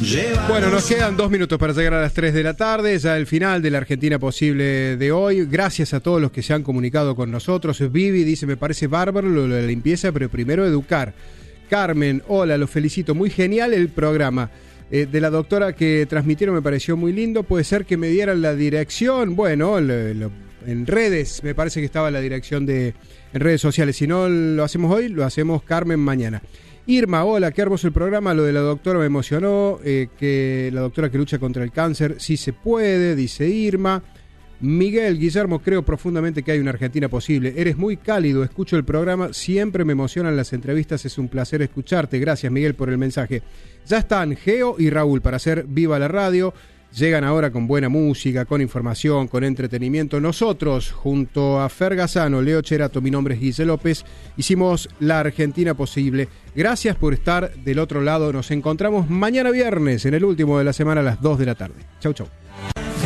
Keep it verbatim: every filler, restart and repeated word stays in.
Bueno, nos quedan dos minutos para llegar a las tres de la tarde, ya el final de la Argentina Posible de hoy. Gracias a todos los que se han comunicado con nosotros. Vivi dice, me parece bárbaro lo de la limpieza, pero primero educar. Carmen, hola, los felicito, muy genial el programa. Eh, de la doctora que transmitieron me pareció muy lindo. Puede ser que me dieran la dirección. Bueno, lo, lo, en redes, me parece que estaba la dirección de en redes sociales. Si no lo hacemos hoy, lo hacemos Carmen mañana. Irma, hola, qué hermoso el programa, lo de la doctora me emocionó, eh, que la doctora que lucha contra el cáncer, sí se puede, dice Irma. Miguel, Guillermo, creo profundamente que hay una Argentina posible, eres muy cálido, escucho el programa, siempre me emocionan las entrevistas, es un placer escucharte, gracias Miguel por el mensaje. Ya están Geo y Raúl para hacer Viva la Radio. Llegan ahora con buena música, con información, con entretenimiento. Nosotros, junto a Fer Gazzano, Leo Cherato, mi nombre es Guille López, hicimos La Argentina Posible. Gracias por estar del otro lado. Nos encontramos mañana viernes, en el último de la semana, a las dos de la tarde. Chau, chau.